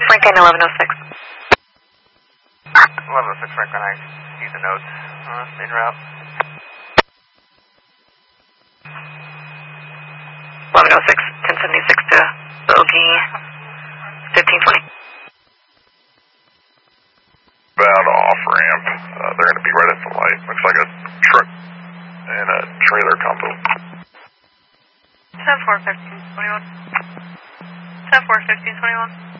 Franklin 1106. 1106 Franklin, I see the notes. Stay route. 1106, 1076 to Bogey 1520. Bound off ramp. They're going to be right at the light. Looks like a truck and a trailer combo. 10-4, 1521. 10-4, 1521.